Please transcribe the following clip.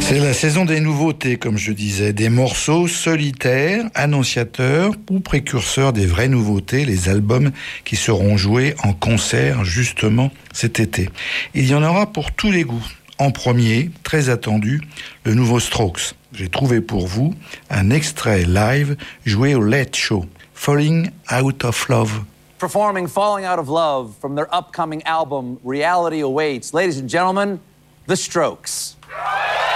C'est la saison des nouveautés, comme je disais, des morceaux solitaires, annonciateurs ou précurseurs des vraies nouveautés, les albums qui seront joués en concert justement cet été. Il y en aura pour tous les goûts. En premier, très attendu, le nouveau Strokes. J'ai trouvé pour vous un extrait live joué au Late Show, Falling Out of Love. Performing Falling Out of Love from their upcoming album, Reality Awaits. Ladies and gentlemen, The Strokes.